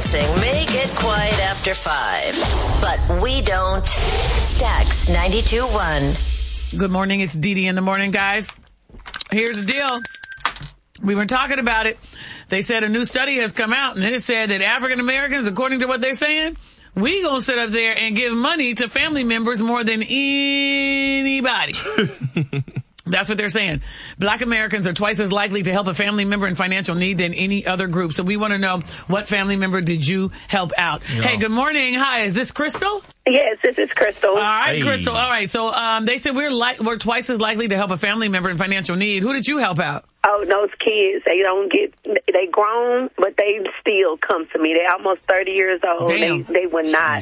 announcing Make It Quiet After 5. But we don't. Stax 92.1. Good morning. It's Dee Dee in the morning, guys. Here's the deal. We were talking about it. They said a new study has come out, and it said that African Americans, according to what they're saying, we gonna sit up there and give money to family members more than anybody. That's what they're saying. Black Americans are twice as likely to help a family member in financial need than any other group. So we want to know, what family member did you help out? Yeah. Hey, good morning. Hi, is this Crystal? Yes, this is Crystal. All right, hey. Crystal. All right. So they said we're twice as likely to help a family member in financial need. Who did you help out? Oh, those kids, they grown, but they still come to me. They're almost 30 years old. Damn. They would not.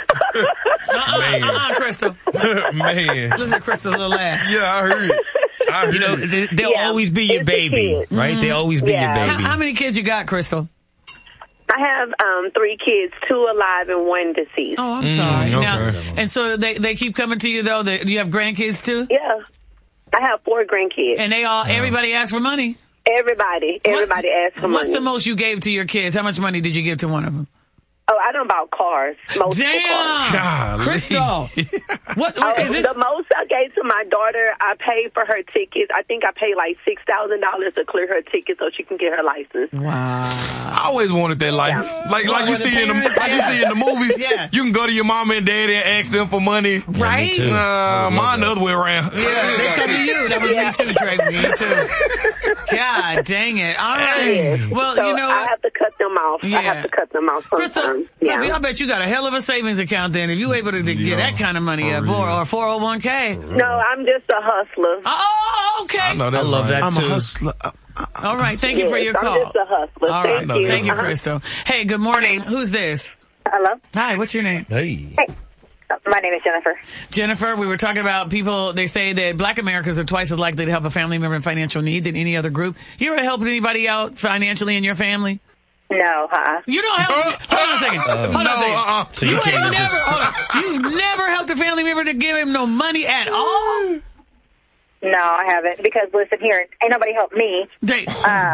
Crystal. Man. Listen to Crystal's little laugh. Yeah, I heard it. You know, they'll always be your baby, right? They always be your baby. How many kids you got, Crystal? I have 3 kids, 2 alive and 1 deceased. Oh, I'm sorry. Okay. Now, and so they keep coming to you, though? Do you have grandkids, too? Yeah. I have 4 grandkids. And everybody asks for money? Everybody asks for money. What's the most you gave to your kids? How much money did you give to one of them? Oh, I don't about cars. Damn! Golly. Crystal! What is this? The most I gave to my daughter, I paid for her tickets. I think I paid like $6,000 to clear her ticket so she can get her license. Wow. I always wanted that life. Yeah. Like you see in the movies. Yeah. You can go to your mama and daddy and ask them for money. Right? Mine the other way around. Yeah, they come to you. That was me too, Drake. Me too. God dang it. All right. Well, so you know, I have to cut them off. Yeah. I have to cut them off sometimes. Crystal, I bet you got a hell of a savings account then if you able to get that kind of money up, or 401k. No, I'm just a hustler. Oh, okay. I love that I'm too. a hustler. All right. Thank you for your call. I'm just a hustler. All right. Thank you, Crystal. Hey, good morning. Who's this? Hello. Hi, what's your name? Hey. My name is Jennifer. Jennifer, we were talking about people, they say that Black Americans are twice as likely to help a family member in financial need than any other group. You ever helped anybody out financially in your family? No, You don't help. Hold on a second. Hold on a second. So you can't just... You've never helped a family member to give him no money at all? No, I haven't. Because, listen here, ain't nobody helped me. Damn.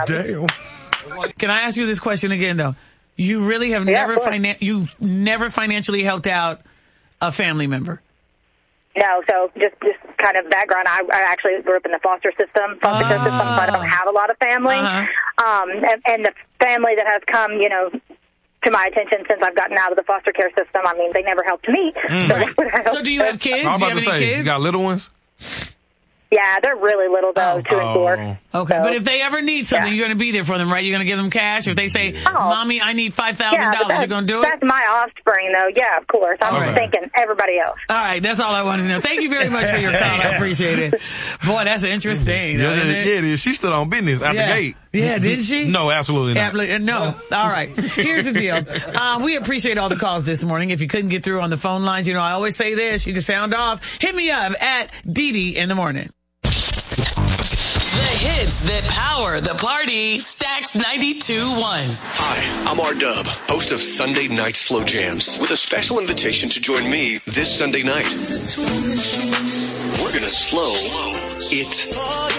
Can I ask you this question again, though? You really have you've never financially helped out a family member? No, so just kind of background, I actually grew up in the foster system, so I don't have a lot of family. And the family that has come, to my attention since I've gotten out of the foster care system, I mean, they never helped me. So do you have kids? I was about do you have any kids? you got little ones? Yeah, they're really little, though, 2 and 4. Okay, so, but if they ever need something, you're going to be there for them, right? You're going to give them cash? If they say, Mommy, I need $5,000, you're going to do it? That's my offspring, though. Yeah, of course. I'm thinking everybody else. All right, that's all I wanted to know. Thank you very much for your call. I appreciate it. Boy, that's interesting. Yeah, it is. She stood on business out the gate. Yeah, didn't she? No, absolutely not. No. All right. Here's the deal. We appreciate all the calls this morning. If you couldn't get through on the phone lines, I always say this. You can sound off. Hit me up at Dee Dee in the morning. The hits that power the party. Stax 92.1. Hi, I'm R-Dub, host of Sunday Night Slow Jams, with a special invitation to join me this Sunday night. We're gonna slow it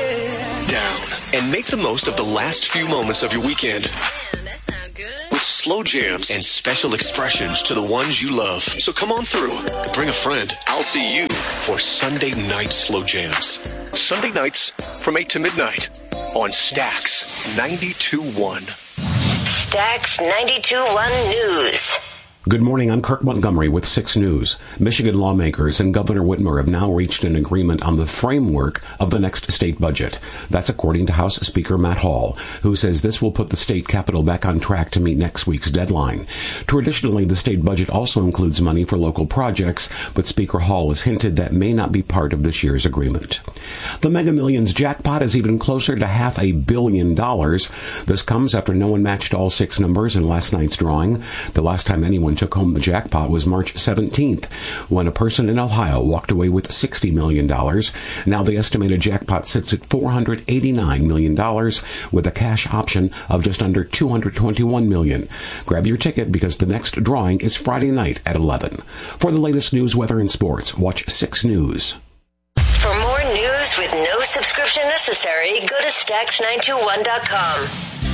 down and make the most of the last few moments of your weekend. With slow jams and special expressions to the ones you love. So come on through. Bring a friend. I'll see you for Sunday Night Slow Jams. Sunday nights from 8 to midnight on Stax 92.1. Stax 92.1 News. Good morning. I'm Kirk Montgomery with 6 News. Michigan lawmakers and Governor Whitmer have now reached an agreement on the framework of the next state budget. That's according to House Speaker Matt Hall, who says this will put the state capitol back on track to meet next week's deadline. Traditionally, the state budget also includes money for local projects, but Speaker Hall has hinted that may not be part of this year's agreement. The Mega Millions jackpot is even closer to $500 million. This comes after no one matched all 6 numbers in last night's drawing. The last time anyone took home the jackpot was March 17th, when a person in Ohio walked away with $60 million. Now the estimated jackpot sits at $489 million, with a cash option of just under $221 million. Grab your ticket because the next drawing is Friday night at 11. For the latest news, weather, and sports, watch 6 News. For more news with no subscription necessary, go to Stax921.com.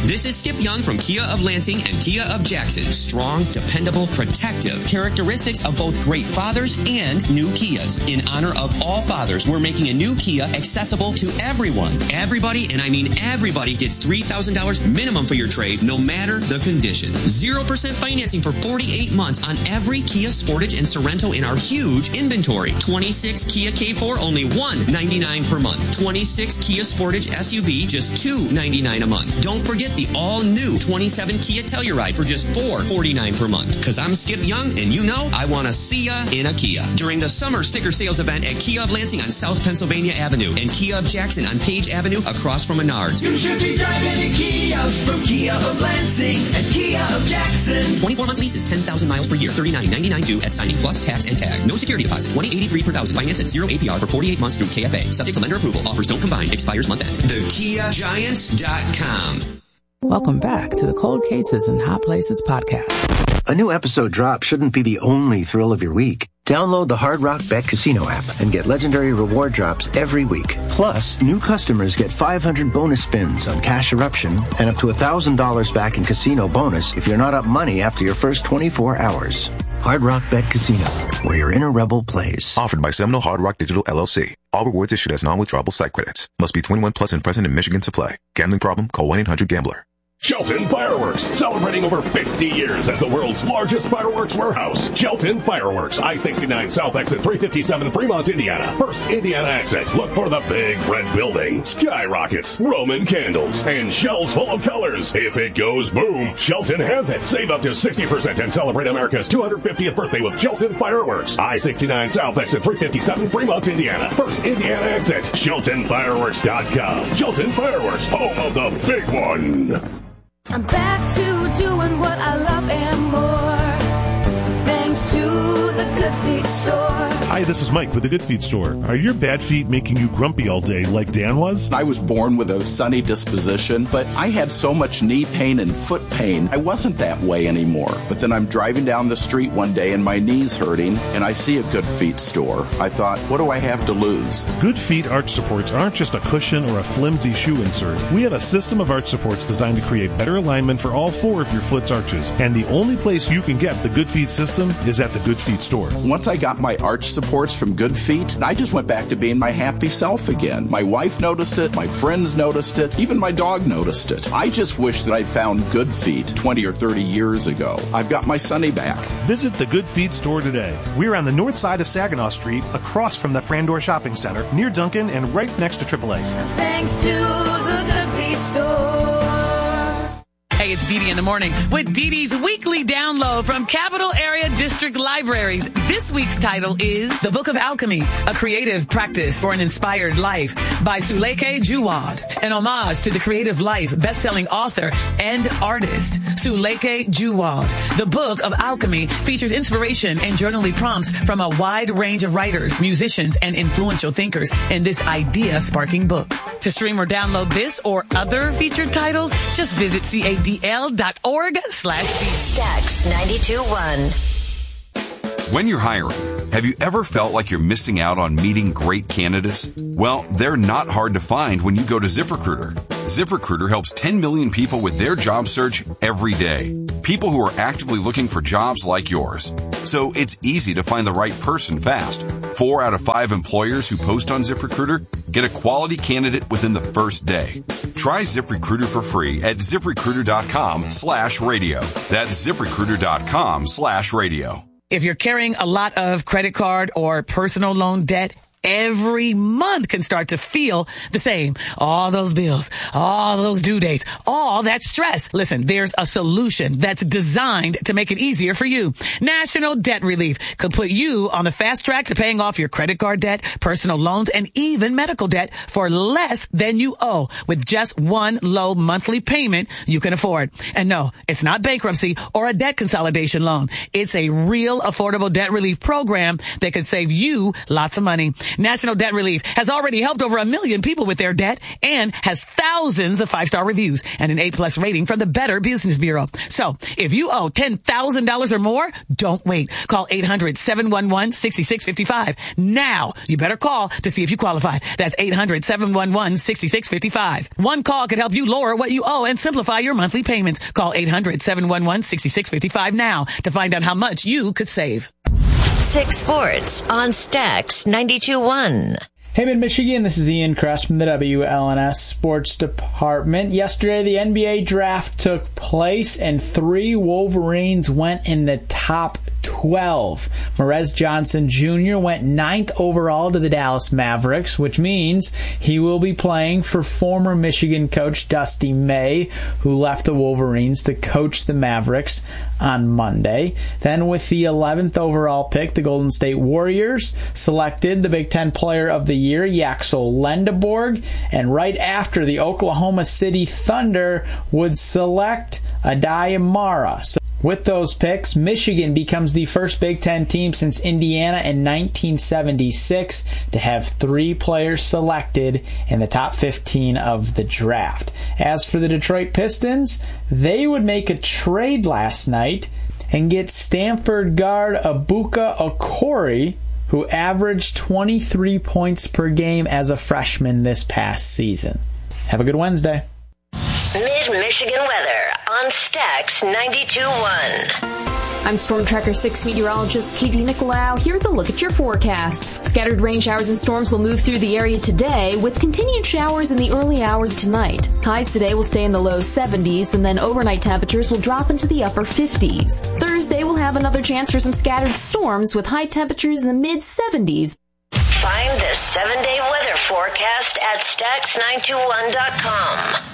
This is Skip Young from Kia of Lansing and Kia of Jackson. Strong, dependable, protective. Characteristics of both great fathers and new Kias. In honor of all fathers, we're making a new Kia accessible to everyone. Everybody, and I mean everybody, gets $3,000 minimum for your trade, no matter the condition. 0% financing for 48 months on every Kia Sportage and Sorento in our huge inventory. 26 Kia K4, only $199 per month. 26 Kia Sportage SUV, just $299 a month. Don't forget the all-new 27 Kia Telluride for just $449 per month. Because I'm Skip Young, and you know I want to see ya in a Kia. During the summer sticker sales event at Kia of Lansing on South Pennsylvania Avenue and Kia of Jackson on Page Avenue across from Menards. You should be driving a Kia from Kia of Lansing and Kia of Jackson. 24-month leases, 10,000 miles per year, $39.99 due at signing plus tax and tag. No security deposit, $20.83 per thousand. Finance at 0 APR for 48 months through KFA. Subject to lender approval. Offers don't combine. Expires month end. TheKiaGiant.com. Welcome back to the Cold Cases and Hot Places podcast. A new episode drop shouldn't be the only thrill of your week. Download the Hard Rock Bet Casino app and get legendary reward drops every week. Plus, new customers get 500 bonus spins on Cash Eruption and up to $1,000 back in casino bonus if you're not up money after your first 24 hours. Hard Rock Bet Casino, where your inner rebel plays. Offered by Seminole Hard Rock Digital LLC. All rewards issued as non-withdrawable site credits. Must be 21 plus and present in Michigan to play. Gambling problem? Call 1-800-GAMBLER. Shelton Fireworks, celebrating over 50 years as the world's largest fireworks warehouse. Shelton Fireworks, I-69 South Exit 357, Fremont, Indiana. First Indiana exit. Look for the big red building, skyrockets, Roman candles, and shells full of colors. If it goes boom, Shelton has it. Save up to 60% and celebrate America's 250th birthday with Shelton Fireworks. I-69 South Exit 357, Fremont, Indiana. First Indiana exit. SheltonFireworks.com. Shelton Fireworks, home of the big one. I'm back to doing what I love and more, thanks to the Good Feet store. Hi, this is Mike with the Good Feet store. Are your bad feet making you grumpy all day like Dan was? I was born with a sunny disposition, but I had so much knee pain and foot pain, I wasn't that way anymore. But then I'm driving down the street one day and my knee's hurting, and I see a Good Feet store. I thought, what do I have to lose? Good Feet arch supports aren't just a cushion or a flimsy shoe insert. We have a system of arch supports designed to create better alignment for all four of your foot's arches. And the only place you can get the Good Feet system is at the Good Feet store. Once I got my arch supports from Good Feet, I just went back to being my happy self again. My wife noticed it, my friends noticed it, even my dog noticed it. I just wish that I'd found Good Feet 20 or 30 years ago. I've got my Sonny back. Visit the Good Feet store today. We're on the north side of Saginaw Street, across from the Frandor Shopping Center, near Duncan and right next to AAA. Thanks to the Good Feet store. Hey, it's Dee Dee in the morning with Dee Dee's weekly download from Capital Area District Libraries. This week's title is The Book of Alchemy, a creative practice for an inspired life by Suleike Juwad, an homage to the creative life best-selling author and artist Suleike Juwad. The Book of Alchemy features inspiration and journaling prompts from a wide range of writers, musicians, and influential thinkers in this idea-sparking book. To stream or download this or other featured titles, just visit cadl.org/D. Stax 92.1. When you're hiring, have you ever felt like you're missing out on meeting great candidates? Well, they're not hard to find when you go to ZipRecruiter. ZipRecruiter helps 10 million people with their job search every day. People who are actively looking for jobs like yours. So it's easy to find the right person fast. 4 out of 5 employers who post on ZipRecruiter get a quality candidate within the first day. Try ZipRecruiter for free at ZipRecruiter.com/radio. That's ZipRecruiter.com/radio. If you're carrying a lot of credit card or personal loan debt, every month can start to feel the same. All those bills, all those due dates, all that stress. Listen, there's a solution that's designed to make it easier for you. National Debt Relief could put you on the fast track to paying off your credit card debt, personal loans, and even medical debt for less than you owe with just one low monthly payment you can afford. And no, it's not bankruptcy or a debt consolidation loan. It's a real affordable debt relief program that could save you lots of money. National Debt Relief has already helped over 1 million people with their debt and has thousands of 5-star reviews and an A+ rating from the Better Business Bureau. So if you owe $10,000 or more, don't wait. Call 800-711-6655 now. You better call to see if you qualify. That's 800-711-6655. One call could help you lower what you owe and simplify your monthly payments. Call 800-711-6655 now to find out how much you could save. 6 Sports on Stax 92.1. Hey, Mid-Michigan, this is Ian Kress from the WLNS Sports Department. Yesterday, the NBA draft took place, and 3 Wolverines went in the top 12. Marez Johnson Jr. went 9th overall to the Dallas Mavericks, which means he will be playing for former Michigan coach Dusty May, who left the Wolverines to coach the Mavericks on Monday. Then with the 11th overall pick, the Golden State Warriors selected the Big Ten Player of the Year, Yaxel Lendeborg, and right after, the Oklahoma City Thunder would select Adai Mara. So with those picks, Michigan becomes the first Big Ten team since Indiana in 1976 to have 3 players selected in the top 15 of the draft. As for the Detroit Pistons, they would make a trade last night and get Stanford guard Ibuka Okori, who averaged 23 points per game as a freshman this past season. Have a good Wednesday. Mid-Michigan weather on Stax 92.1. I'm Storm Tracker 6 meteorologist Katie Nicolau here with a look at your forecast. Scattered rain showers and storms will move through the area today, with continued showers in the early hours tonight. Highs today will stay in the low 70s, and then overnight temperatures will drop into the upper 50s. Thursday will have another chance for some scattered storms, with high temperatures in the mid-70s. Find the 7-day weather forecast at Stax921.com.